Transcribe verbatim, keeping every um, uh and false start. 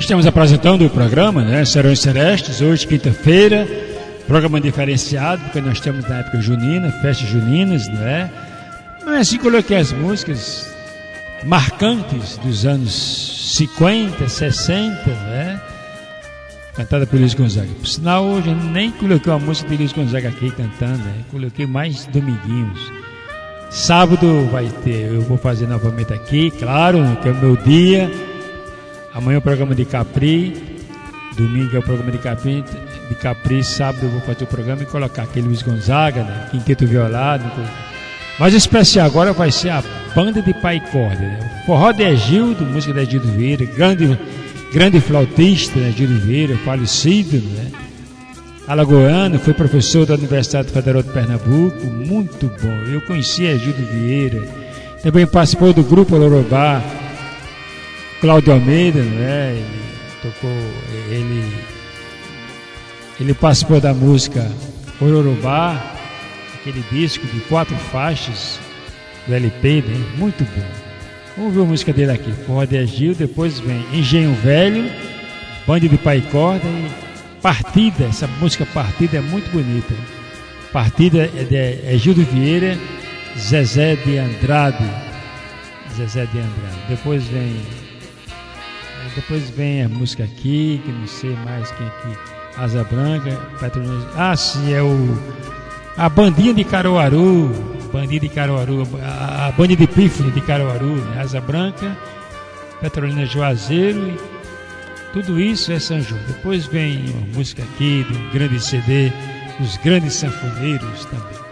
estamos apresentando o programa, né? Serões Celestes, hoje, quinta-feira, programa diferenciado, porque nós estamos na época junina, festas juninas, né? Mas assim coloquei as músicas marcantes dos anos cinquenta, sessenta, né? Cantada por Luiz Gonzaga. Por sinal, hoje eu nem coloquei uma música de Luiz Gonzaga aqui cantando, né? Coloquei mais dominguinhos. Sábado vai ter, eu vou fazer novamente aqui, claro, que é o meu dia. Amanhã é o programa de Capri, domingo é o programa de Capri, de Capri, sábado eu vou fazer o programa e colocar aqui Luiz Gonzaga, né? Quinteto Violado. Mas o especial agora vai ser a banda de pai e corda, né? Forró de Egildo, música de Egildo Vieira, grande, grande flautista, né? Egildo Vieira, falecido, né? Alagoano, foi professor da Universidade Federal de Pernambuco, muito bom. Eu conheci Egildo Vieira, também participou do grupo Lorobá. Cláudio Almeida, né? Ele tocou, ele, ele participou da música Ororobá, aquele disco de quatro faixas do L P, né? Muito bom. Vamos ver a música dele aqui, Forró de Egildo, depois vem Engenho Velho, Bande de Pai e Corda e Partida. Essa música Partida é muito bonita. Partida é de Egildo Vieira, Zezé de Andrade. Zezé de Andrade. Depois vem Depois vem a música aqui, que não sei mais quem aqui, Asa Branca, Petrolina. Ah, sim, é o a Bandinha de Caruaru, Bandinha de Caruaru, a, a Banda de Pífano de Caruaru, né? Asa Branca, Petrolina Juazeiro, tudo isso é São João. Depois vem uma música aqui, do grande C D, dos grandes sanfoneiros também.